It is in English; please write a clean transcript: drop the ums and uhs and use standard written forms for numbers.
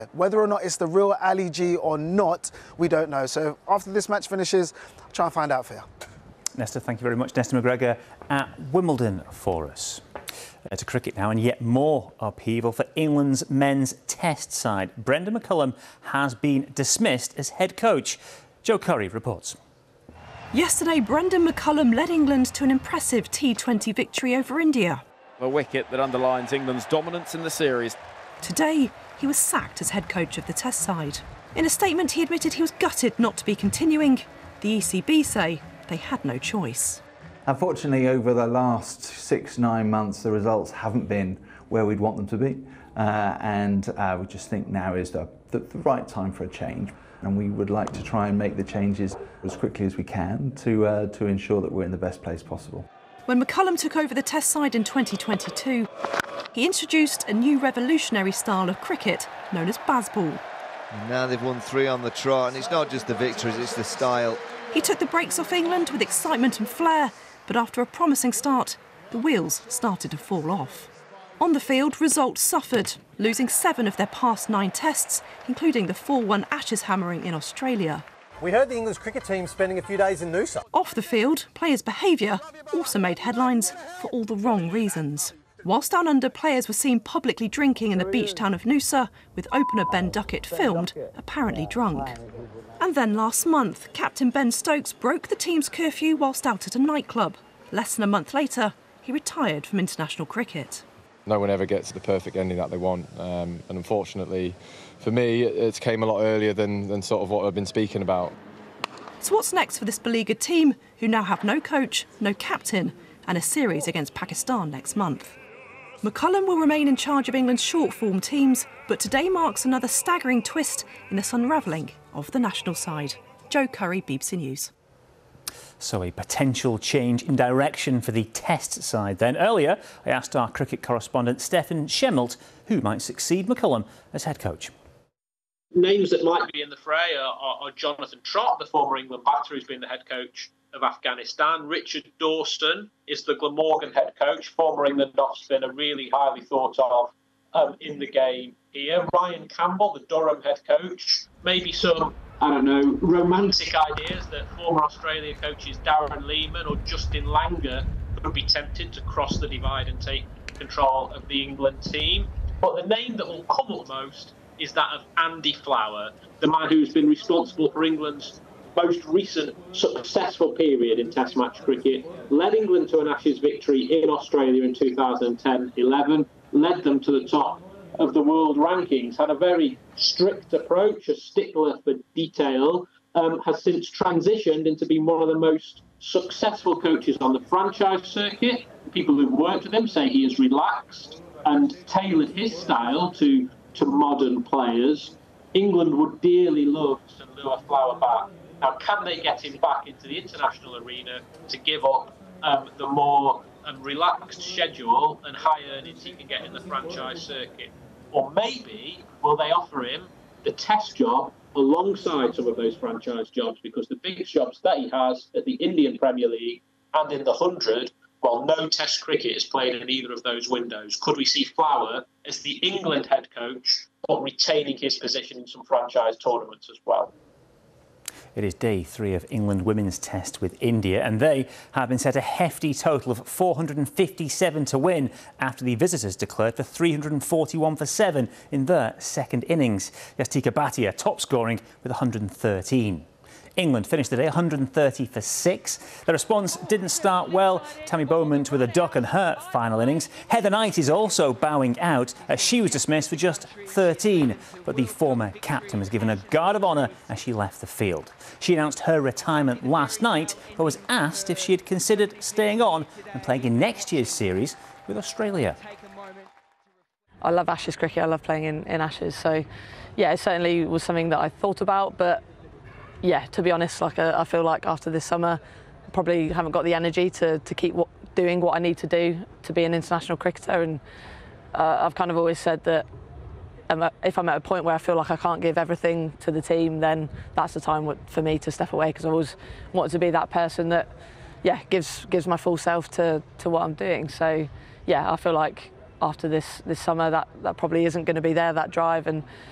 Whether or not it's the real Ali G or not, we don't know. So after this match finishes, I'll try and find out for you. Nesta, thank you very much. Nesta McGregor at Wimbledon for us. To cricket now, and yet more upheaval for England's men's test side. Brendan McCullum has been dismissed as head coach. Joe Curry reports. Yesterday, Brendan McCullum led England to an impressive T20 victory over India. A wicket that underlines England's dominance in the series. Today, he was sacked as head coach of the test side. In a statement, he admitted he was gutted not to be continuing. The ECB say they had no choice. Unfortunately, over the last 6-9 months, the results haven't been where we'd want them to be. We just think now is the right time for a change. And we would like to try and make the changes as quickly as we can to ensure that we're in the best place possible. When McCullum took over the test side in 2022, he introduced a new revolutionary style of cricket known as Bazball. And now they've won 3 on the trot, and it's not just the victories, it's the style. He took the brakes off England with excitement and flair, but after a promising start, the wheels started to fall off. On the field, results suffered, losing 7 of their past 9 tests, including the 4-1 Ashes hammering in Australia. We heard the England's cricket team spending a few days in Noosa. Off the field, players' behaviour also made headlines for all the wrong reasons. Whilst down under, players were seen publicly drinking in the beach town of Noosa, with opener Ben Duckett filmed, apparently drunk. And then last month, captain Ben Stokes broke the team's curfew whilst out at a nightclub. Less than a month later, he retired from international cricket. No one ever gets the perfect ending that they want, and unfortunately for me it came a lot earlier than sort of what I've been speaking about. So what's next for this beleaguered team, who now have no coach, no captain, and a series against Pakistan next month? McCullum will remain in charge of England's short-form teams, but today marks another staggering twist in this unravelling of the national side. Joe Curry, BBC News. So a potential change in direction for the test side then. Earlier, I asked our cricket correspondent Stefan Schemmelt who might succeed McCullum as head coach. Names that might be in the fray are Jonathan Trott, the former England batter who's been the head coach of Afghanistan. Richard Dawson is the Glamorgan head coach, former England off-spinner, really highly thought of in the game here. Ryan Campbell, the Durham head coach. Maybe some, romantic ideas that former Australia coaches Darren Lehmann or Justin Langer could be tempted to cross the divide and take control of the England team. But the name that will come up most is that of Andy Flower, the man who's been responsible for England's most recent successful period in Test match cricket, led England to an Ashes victory in Australia in 2010-11, led them to the top of the world rankings, had a very strict approach, a stickler for detail, has since transitioned into being one of the most successful coaches on the franchise circuit. People who've worked with him say he has relaxed and tailored his style to modern players. England would dearly love to lure Flower back. Now, can they get him back into the international arena to give up the more relaxed schedule and high earnings he can get in the franchise circuit? Or maybe will they offer him the test job alongside some of those franchise jobs, because the big jobs that he has at the Indian Premier League and in the 100, well, no test cricket is played in either of those windows. Could we see Flower as the England head coach, but retaining his position in some franchise tournaments as well? It is day 3 of England women's test with India, and they have been set a hefty total of 457 to win after the visitors declared for 341 for 7 in their second innings. Yastika Bhatia top scoring with 113. England finished the day 130 for 6. The response didn't start well. Tammy Beaumont with a duck in her final innings. Heather Knight is also bowing out as she was dismissed for just 13. But the former captain was given a guard of honour as she left the field. She announced her retirement last night, but was asked if she had considered staying on and playing in next year's series with Australia. I love Ashes cricket. I love playing in Ashes. So, yeah, it certainly was something that I thought about, but yeah, to be honest, I feel like after this summer, I probably haven't got the energy to keep doing what I need to do to be an international cricketer. And I've kind of always said that if I'm at a point where I feel like I can't give everything to the team, then that's the time for me to step away, because I always wanted to be that person that, yeah, gives my full self to what I'm doing. So, yeah, I feel like after this summer, that probably isn't going to be there, that drive. And